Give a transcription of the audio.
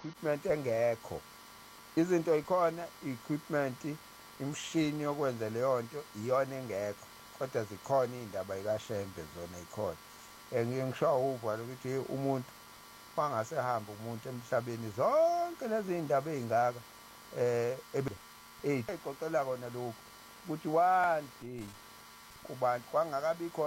equipment engekho. Izinto yikhona equipment, imshini yokwenza leyo nto iyona engekho, kodwa zikhona iy'ndaba yikashembe zona yikhona. Ngike ngisho uvalo ukuthi umuntu wangasehamba umuntu emhlabeni zonke lezi y'ndaba ey'ngaka ey'xoxela kona lokhu ukuthi one day kubantu kwangakabi khona.